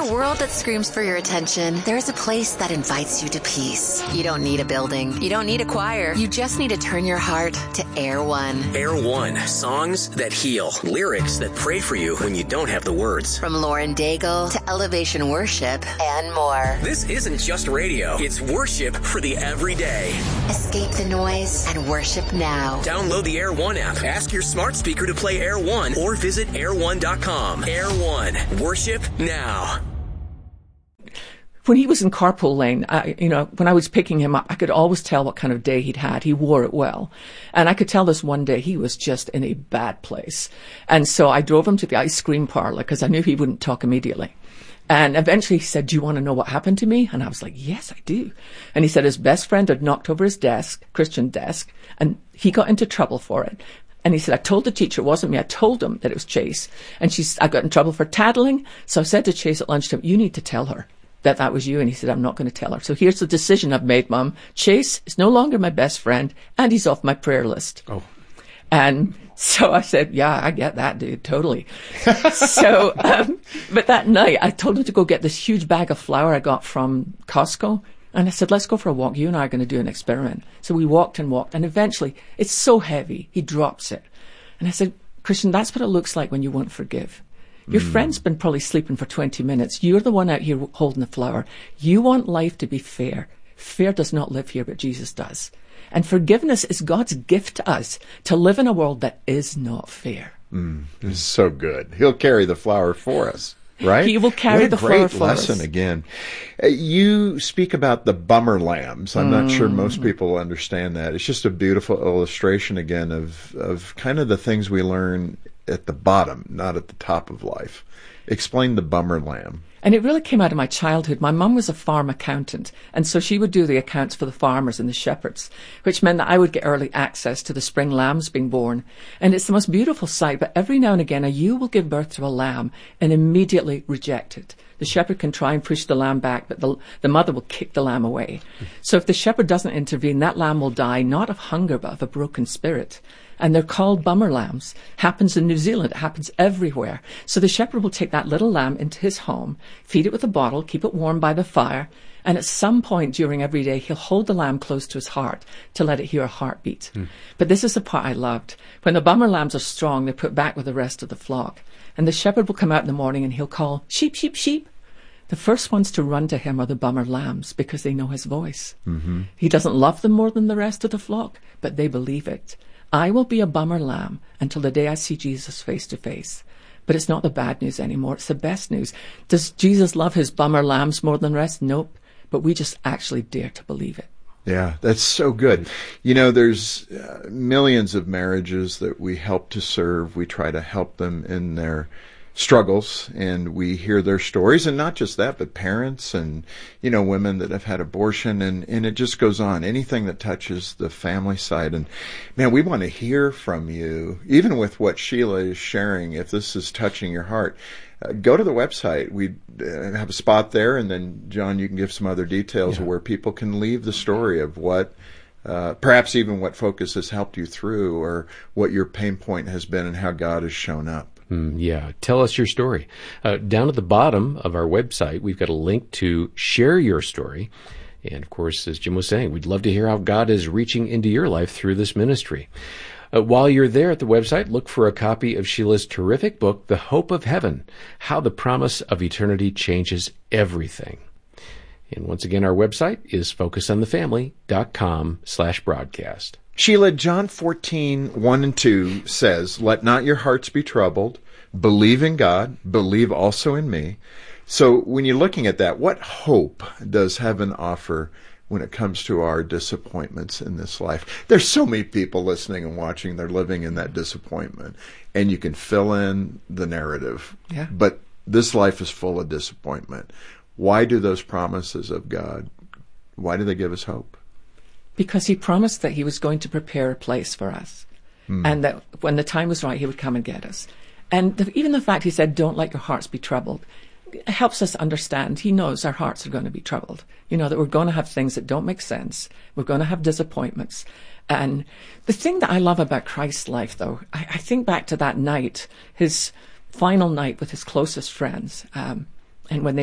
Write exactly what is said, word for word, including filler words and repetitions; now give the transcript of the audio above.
a world that screams for your attention, there's a place that invites you to peace. You don't need a building. You don't need a choir. You just need to turn your heart to Air One. Air One. Songs that heal. Lyrics that pray for you when you don't have the words. From Lauren Daigle to Elevation Worship and more. This isn't just radio. It's worship for the everyday. Escape the noise and worship now. Download the Air One app. Ask your smart speaker to play Air One or visit air one dot com. Air One. Worship now. When he was in carpool lane, I, you know, when I was picking him up, I could always tell what kind of day he'd had. He wore it well. And I could tell this one day he was just in a bad place. And so I drove him to the ice cream parlor because I knew he wouldn't talk immediately. And eventually he said, do you want to know what happened to me? And I was like, yes, I do. And he said his best friend had knocked over his desk, Christian desk, and he got into trouble for it. And he said, I told the teacher it wasn't me. I told him that it was Chase. And she's, I got in trouble for tattling. So I said to Chase at lunchtime, you need to tell her that that was you. And he said, I'm not going to tell her. So here's the decision I've made, Mom. Chase is no longer my best friend, and he's off my prayer list. Oh. And so I said, yeah, I get that, dude, totally. so, um, but that night, I told him to go get this huge bag of flour I got from Costco. And I said, let's go for a walk. You and I are going to do an experiment. So we walked and walked, and eventually, it's so heavy, he drops it. And I said, Christian, that's what it looks like when you won't forgive. Your mm. friend's been probably sleeping for twenty minutes. You're the one out here holding the flower. You want life to be fair. Fear does not live here, but Jesus does. And forgiveness is God's gift to us to live in a world that is not fair. Mm. It's so good. He'll carry the flower for us, right? He will carry the flower for us. What a great lesson again. Uh, you speak about the bummer lambs. I'm mm. not sure most people understand that. It's just a beautiful illustration again of, of kind of the things we learn at the bottom, not at the top of life. Explain the bummer lamb. And it really came out of my childhood. My mum was a farm accountant, and so she would do the accounts for the farmers and the shepherds, which meant that I would get early access to the spring lambs being born. And it's the most beautiful sight, but every now and again a ewe will give birth to a lamb and immediately reject it. The shepherd can try and push the lamb back, but the, the mother will kick the lamb away. So if the shepherd doesn't intervene, that lamb will die, not of hunger, but of a broken spirit. And they're called bummer lambs. Happens in New Zealand. It happens everywhere. So the shepherd will take that little lamb into his home, feed it with a bottle, keep it warm by the fire, and at some point during every day, he'll hold the lamb close to his heart to let it hear a heartbeat. Mm. But this is the part I loved. When the bummer lambs are strong, they're put back with the rest of the flock. And the shepherd will come out in the morning and he'll call, sheep, sheep, sheep. The first ones to run to him are the bummer lambs because they know his voice. Mm-hmm. He doesn't love them more than the rest of the flock, but they believe it. I will be a bummer lamb until the day I see Jesus face to face. But it's not the bad news anymore. It's the best news. Does Jesus love his bummer lambs more than the rest? Nope. But we just actually dare to believe it. Yeah, that's so good. You know, there's uh, millions of marriages that we help to serve. We try to help them in their struggles, and we hear their stories, and not just that, but parents and, you know, women that have had abortion, and, and it just goes on. Anything that touches the family side. And man, we want to hear from you, even with what Sheila is sharing, if this is touching your heart. Uh, go to the website. We uh, have a spot there, and then, John, you can give some other details yeah. of where people can leave the story of what, uh, perhaps even what Focus has helped you through, or what your pain point has been and how God has shown up. Mm, yeah, tell us your story. Uh, down at the bottom of our website, we've got a link to share your story. And, of course, as Jim was saying, we'd love to hear how God is reaching into your life through this ministry. Uh, while you're there at the website, look for a copy of Sheila's terrific book, The Hope of Heaven, How the Promise of Eternity Changes Everything. And once again, our website is focusonthefamily.com slash broadcast. Sheila, John fourteen, one and two says, let not your hearts be troubled. Believe in God. Believe also in me. So when you're looking at that, what hope does heaven offer when it comes to our disappointments in this life? There's so many people listening and watching. They're living in that disappointment. And you can fill in the narrative. Yeah. But this life is full of disappointment. Why do those promises of God, why do they give us hope? Because he promised that he was going to prepare a place for us. Mm. And that when the time was right, he would come and get us. And the, even the fact he said, don't let your hearts be troubled, helps us understand. He knows our hearts are going to be troubled. You know, that we're going to have things that don't make sense. We're going to have disappointments. And the thing that I love about Christ's life, though, I, I think back to that night, his final night with his closest friends. Um, and when they